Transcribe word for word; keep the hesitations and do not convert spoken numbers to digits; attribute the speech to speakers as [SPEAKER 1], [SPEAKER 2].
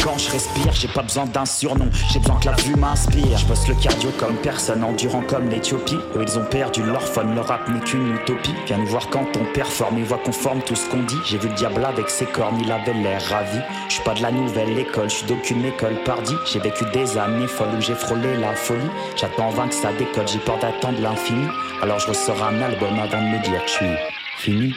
[SPEAKER 1] quand je respire, j'ai pas besoin d'un surnom, j'ai besoin que la vue m'inspire. Je bosse le cardio comme personne, endurant comme l'Éthiopie. Eux ils ont perdu leur fun, le rap n'est qu'une utopie. Viens nous voir quand on performe et voit qu'on forme tout ce qu'on dit. J'ai vu le diable avec ses cornes, il avait l'air ravi. Je suis pas de la nouvelle école, je suis d'aucune école pardi. J'ai vécu des années folles où j'ai frôlé la folie. J'attends en vain que ça décolle, j'ai peur d'attendre l'infini. Alors je ressors un album avant de me dire que je suis fini.